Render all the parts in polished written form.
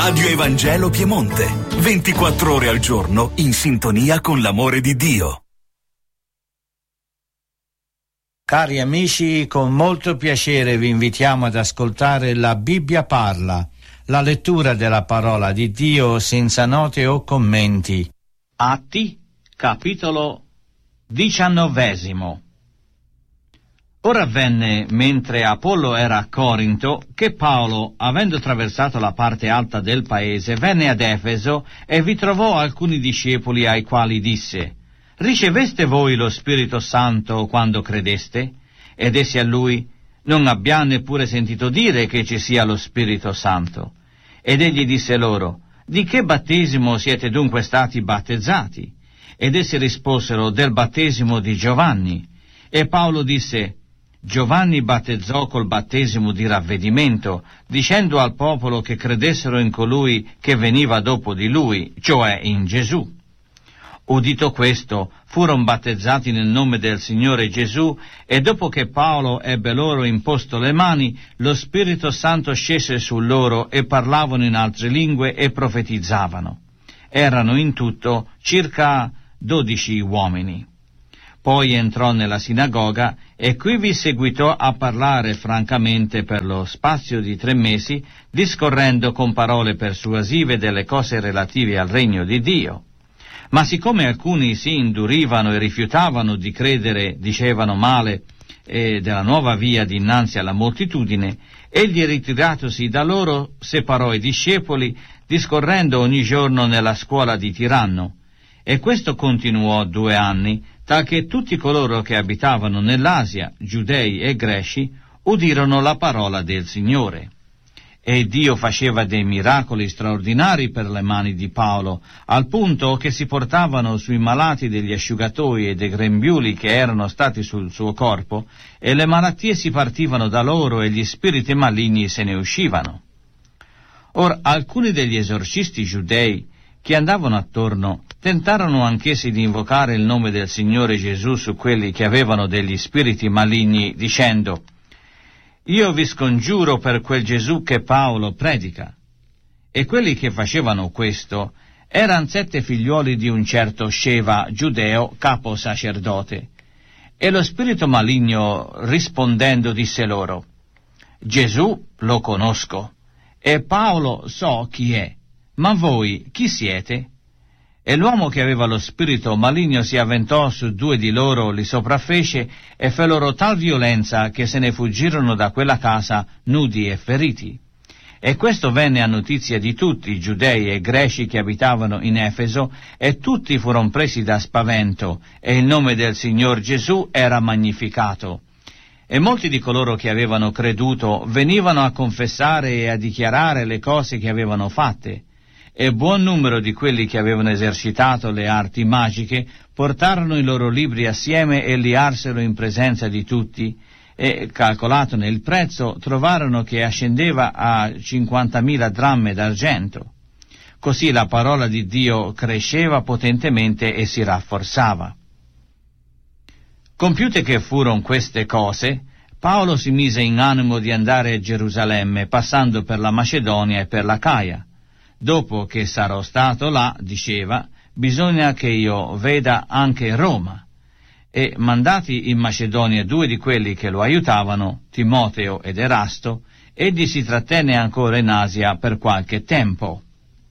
Radio Evangelo Piemonte, 24 ore al giorno in sintonia con l'amore di Dio. Cari amici, con molto piacere vi invitiamo ad ascoltare La Bibbia parla, la lettura della parola di Dio senza note o commenti. Atti, capitolo 19. Ora avvenne, mentre Apollo era a Corinto, che Paolo, avendo attraversato la parte alta del paese, venne ad Efeso e vi trovò alcuni discepoli ai quali disse: «Riceveste voi lo Spirito Santo quando credeste?» Ed essi a lui: «Non abbiamo neppure sentito dire che ci sia lo Spirito Santo». Ed egli disse loro: «Di che battesimo siete dunque stati battezzati?» Ed essi risposero: «Del battesimo di Giovanni». E Paolo disse: «Giovanni battezzò col battesimo di ravvedimento, dicendo al popolo che credessero in colui che veniva dopo di lui, cioè in Gesù». Udito questo, furono battezzati nel nome del Signore Gesù, e dopo che Paolo ebbe loro imposto le mani, lo Spirito Santo scese su loro e parlavano in altre lingue e profetizzavano. Erano in tutto circa 12 uomini. Poi entrò nella sinagoga e qui vi seguitò a parlare francamente per lo spazio di 3 mesi, discorrendo con parole persuasive delle cose relative al regno di Dio. Ma siccome alcuni si indurivano e rifiutavano di credere, dicevano male della nuova via dinanzi alla moltitudine, egli, ritiratosi da loro, separò i discepoli, discorrendo ogni giorno nella scuola di Tiranno. E questo continuò 2 anni, talché tutti coloro che abitavano nell'Asia, giudei e greci, udirono la parola del Signore. E Dio faceva dei miracoli straordinari per le mani di Paolo, al punto che si portavano sui malati degli asciugatoi e dei grembiuli che erano stati sul suo corpo, e le malattie si partivano da loro e gli spiriti maligni se ne uscivano. Or alcuni degli esorcisti giudei che andavano attorno tentarono anch'essi di invocare il nome del Signore Gesù su quelli che avevano degli spiriti maligni, dicendo: «Io vi scongiuro per quel Gesù che Paolo predica». E quelli che facevano questo erano 7 figliuoli di un certo Sceva, giudeo, capo sacerdote. E lo spirito maligno, rispondendo, disse loro: «Gesù lo conosco, e Paolo so chi è, ma voi chi siete?» E l'uomo che aveva lo spirito maligno si avventò su 2 di loro, li sopraffece e fe loro tal violenza che se ne fuggirono da quella casa nudi e feriti. E questo venne a notizia di tutti i giudei e greci che abitavano in Efeso, e tutti furono presi da spavento, e il nome del Signor Gesù era magnificato. E molti di coloro che avevano creduto venivano a confessare e a dichiarare le cose che avevano fatte. E buon numero di quelli che avevano esercitato le arti magiche portarono i loro libri assieme e li arsero in presenza di tutti, e calcolatone il prezzo trovarono che ascendeva a 50.000 dramme d'argento. Così la parola di Dio cresceva potentemente e si rafforzava. Compiute che furono queste cose, Paolo si mise in animo di andare a Gerusalemme, passando per la Macedonia e per l'Acaia. Dopo che sarò stato là, diceva, bisogna che io veda anche Roma. E mandati in Macedonia 2 di quelli che lo aiutavano, Timoteo ed Erasto, egli si trattenne ancora in Asia per qualche tempo.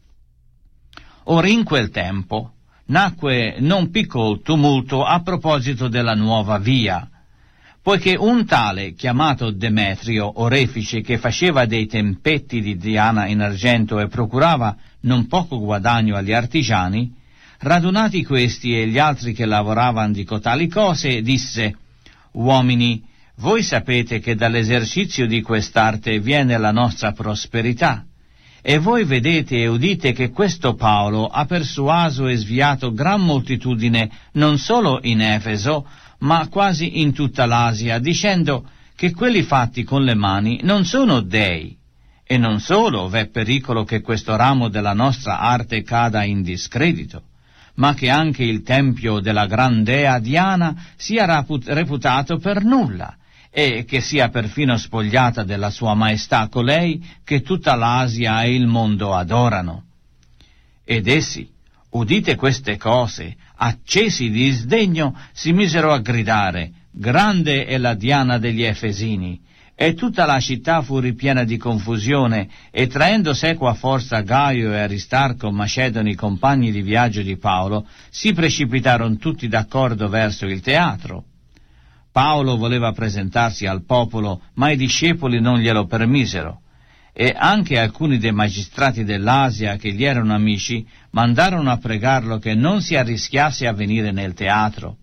Ora in quel tempo nacque non piccolo tumulto a proposito della nuova via, poiché un tale chiamato Demetrio, orefice, che faceva dei tempetti di Diana in argento e procurava non poco guadagno agli artigiani, radunati questi e gli altri che lavoravano di cotali cose, disse: «Uomini, voi sapete che dall'esercizio di quest'arte viene la nostra prosperità, e voi vedete e udite che questo Paolo ha persuaso e sviato gran moltitudine non solo in Efeso, ma quasi in tutta l'Asia, dicendo che quelli fatti con le mani non sono dei. E non solo v'è pericolo che questo ramo della nostra arte cada in discredito, ma che anche il tempio della gran dea Diana sia reputato per nulla, e che sia perfino spogliata della sua maestà colei che tutta l'Asia e il mondo adorano. Ed essi, udite queste cose, accesi di sdegno, si misero a gridare: «Grande è la Diana degli Efesini!» E tutta la città fu ripiena di confusione, e traendo sequa forza Gaio e Aristarco, macedoni compagni di viaggio di Paolo, si precipitarono tutti d'accordo verso il teatro. Paolo voleva presentarsi al popolo, ma i discepoli non glielo permisero, e anche alcuni dei magistrati dell'Asia che gli erano amici mandarono a pregarlo che non si arrischiasse a venire nel teatro.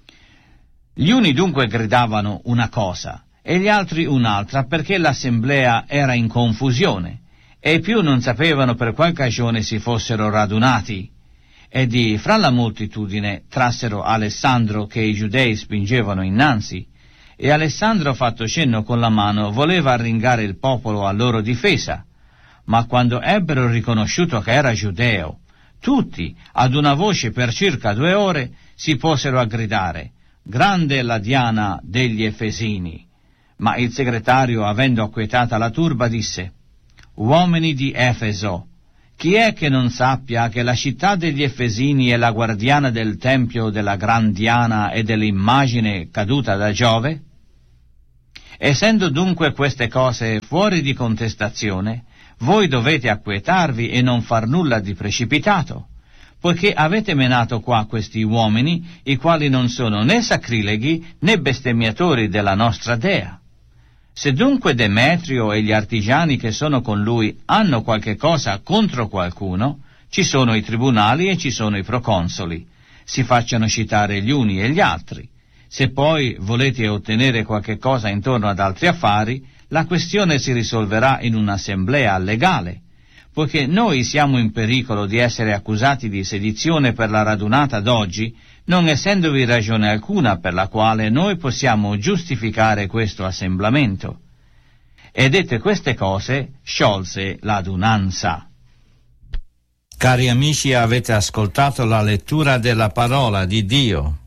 Gli uni dunque gridavano una cosa e gli altri un'altra, perché l'assemblea era in confusione, e i più non sapevano per qual cagione si fossero radunati. E fra la moltitudine trassero Alessandro, che i giudei spingevano innanzi, e Alessandro, fatto cenno con la mano, voleva arringare il popolo a loro difesa. Ma quando ebbero riconosciuto che era giudeo, tutti, ad una voce per circa 2 ore, si posero a gridare: «Grande è la Diana degli Efesini!» Ma il segretario, avendo acquietata la turba, disse: «Uomini di Efeso, chi è che non sappia che la città degli Efesini è la guardiana del tempio della gran Diana e dell'immagine caduta da Giove? Essendo dunque queste cose fuori di contestazione, voi dovete acquietarvi e non far nulla di precipitato, poiché avete menato qua questi uomini, i quali non sono né sacrileghi né bestemmiatori della nostra Dea. Se dunque Demetrio e gli artigiani che sono con lui hanno qualche cosa contro qualcuno, ci sono i tribunali e ci sono i proconsoli, si facciano citare gli uni e gli altri. Se poi volete ottenere qualche cosa intorno ad altri affari, la questione si risolverà in un'assemblea legale, poiché noi siamo in pericolo di essere accusati di sedizione per la radunata d'oggi, non essendovi ragione alcuna per la quale noi possiamo giustificare questo assemblamento. E dette queste cose, sciolse l'adunanza. Cari amici, avete ascoltato la lettura della parola di Dio.